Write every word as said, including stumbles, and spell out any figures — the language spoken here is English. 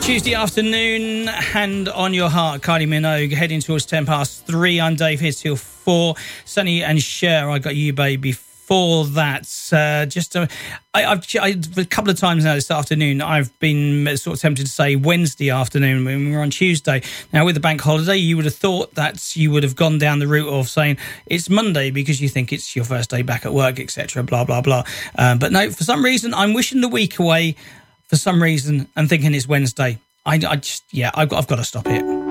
Tuesday afternoon, Hand on Your Heart, Kylie Minogue, heading towards ten past three. I'm Dave, here till four. Sonny and Cher, I Got You Baby. Before that, uh, just uh, I, I've I, a couple of times now this afternoon, I've been sort of tempted to say Wednesday afternoon when we were on Tuesday. Now, with the bank holiday, you would have thought that you would have gone down the route of saying it's Monday because you think it's your first day back at work, et cetera, blah, blah, blah. Um, but no, for some reason, I'm wishing the week away for some reason and thinking it's Wednesday. I, I just, yeah, I've got, I've got to stop it.